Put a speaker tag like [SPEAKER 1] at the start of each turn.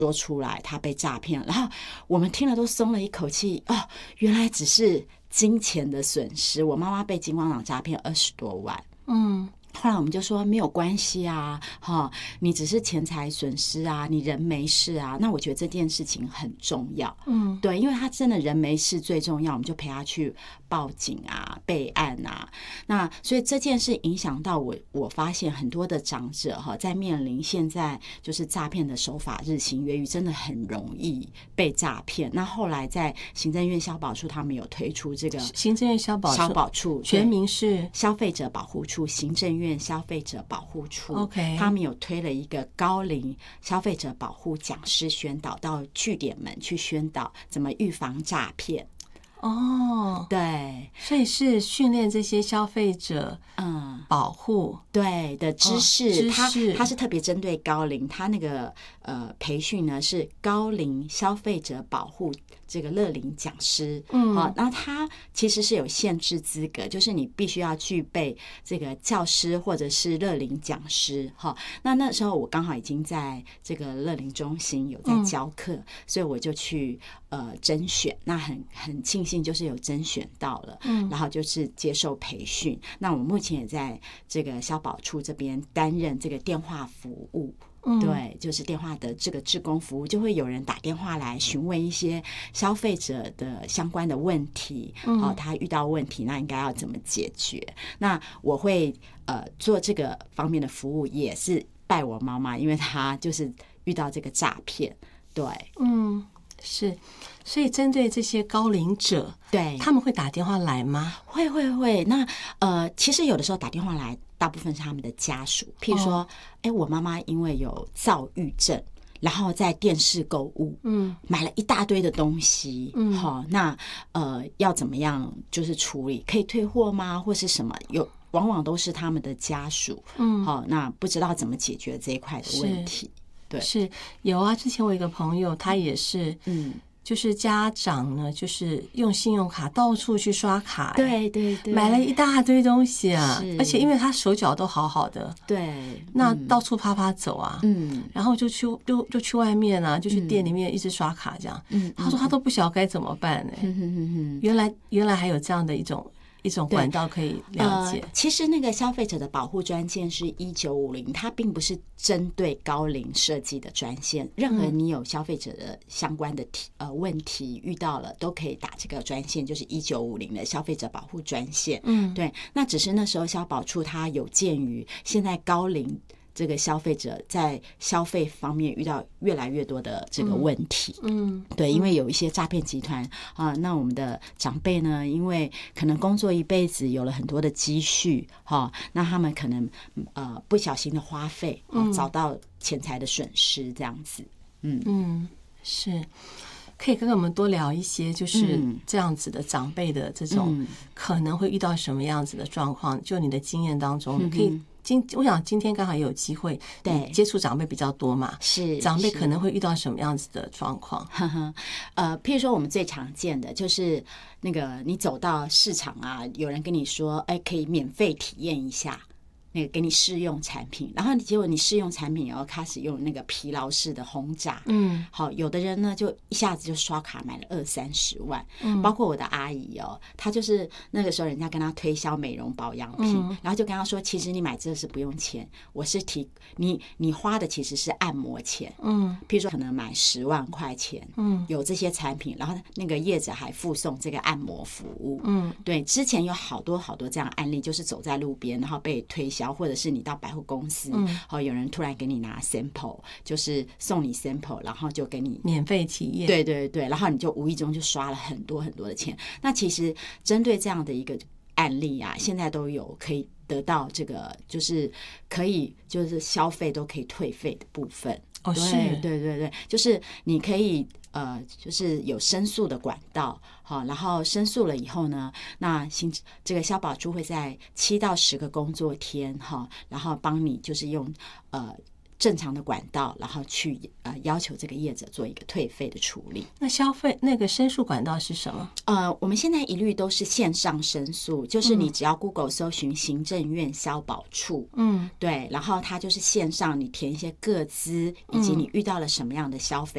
[SPEAKER 1] 说出来他被诈骗了，然后我们听了都松了一口气，哦，原来只是金钱的损失，我妈妈被金光党诈骗20多万。后来我们就说没有关系啊，你只是钱财损失啊，你人没事啊。那我觉得这件事情很重要，对，因为他真的人没事最重要，我们就陪他去报警啊、备案啊。那所以这件事影响到我发现很多的长者在面临现在就是诈骗的手法日新月异，真的很容易被诈骗。那后来在行政院消保处他们有推出这个
[SPEAKER 2] 行政院消保处全名是
[SPEAKER 1] 消费者保护处，行政院消费者保护处
[SPEAKER 2] OK，
[SPEAKER 1] 他们有推了一个高龄消费者保护讲师宣导，到据点们去宣导怎么预防诈骗。对，
[SPEAKER 2] 所以是训练这些消费者保护
[SPEAKER 1] 对的知识，它是特别针对高龄，它那个培训呢是高龄消费者保护这个乐龄讲师，那它其实是有限制资格，就是你必须要具备这个教师或者是乐龄讲师。那时候我刚好已经在这个乐龄中心有在教课，所以我就去甄选，那很庆幸就是有甄选到了，然后就是接受培训。那我目前也在这个消保处这边担任这个电话服务。对，就是电话的这个志工服务，就会有人打电话来询问一些消费者的相关的问题，他遇到问题那应该要怎么解决。那我会做这个方面的服务，也是拜我妈妈，因为她就是遇到这个诈骗。对，
[SPEAKER 2] 是，所以针对这些高龄者，
[SPEAKER 1] 对，
[SPEAKER 2] 他们会打电话来吗？
[SPEAKER 1] 会。那其实有的时候打电话来，大部分是他们的家属，譬如说，我妈妈因为有躁郁症，然后在电视购物，买了一大堆的东西，那要怎么样就是处理？可以退货吗？或是什么？往往都是他们的家属，那不知道怎么解决这一块的问题。对，
[SPEAKER 2] 是有啊。之前我有一个朋友，他也是，就是家长呢，就是用信用卡到处去刷卡，
[SPEAKER 1] 对，
[SPEAKER 2] 买了一大堆东西啊，而且因为他手脚都好好的，
[SPEAKER 1] 对，
[SPEAKER 2] 那到处啪走啊，然后就去外面啊，就去店里面一直刷卡这样，他说他都不晓得该怎么办呢。原来还有这样的一种管道可以了解。
[SPEAKER 1] 其实那个消费者的保护专线是1950，它并不是针对高龄设计的专线，任何你有消费者的相关的问题遇到了，都可以打这个专线，就是1950的消费者保护专线。对，那只是那时候消保处它有鉴于现在高龄这个消费者在消费方面遇到越来越多的这个问题，对，因为有一些诈骗集团啊，那我们的长辈呢，因为可能工作一辈子有了很多的积蓄，那他们可能不小心的花费，找到钱财的损失这样子。
[SPEAKER 2] 是。可以跟我们多聊一些，就是这样子的长辈的这种可能会遇到什么样子的状况？就你的经验当中，可以我想今天刚好也有机会，对，接触长辈比较多嘛，
[SPEAKER 1] 是
[SPEAKER 2] 长辈可能会遇到什么样子的状况？
[SPEAKER 1] 譬如说我们最常见的就是那个你走到市场啊，有人跟你说，可以免费体验一下。那个给你试用产品，然后结果你试用产品，然后开始用那个疲劳式的轰炸，好，有的人呢就一下子就刷卡买了20-30万，包括我的阿姨她就是那个时候人家跟她推销美容保养品，然后就跟她说，其实你买这是不用钱，我是你花的其实是按摩钱，譬如说可能买10万块钱，有这些产品，然后那个业者还附送这个按摩服务，对，之前有好多这样案例，就是走在路边，然后被推销。或者是你到百货公司，有人突然给你拿 sample， 就是送你 sample， 然后就给你
[SPEAKER 2] 免费体验，
[SPEAKER 1] 对，然后你就无意中就刷了很多的钱。那其实针对这样的一个案例啊，现在都有可以得到这个，就是可以就是消费都可以退费的部分。对，就是你可以就是有申诉的管道，好，然后申诉了以后呢，那这个消保处会在7到10个工作天，然后帮你就是用正常的管道，然后去要求这个业者做一个退费的处理。
[SPEAKER 2] 那消费那个申诉管道是什么？
[SPEAKER 1] 我们现在一律都是线上申诉，就是你只要 Google 搜寻行政院消保处，对，然后它就是线上，你填一些个资以及你遇到了什么样的消费。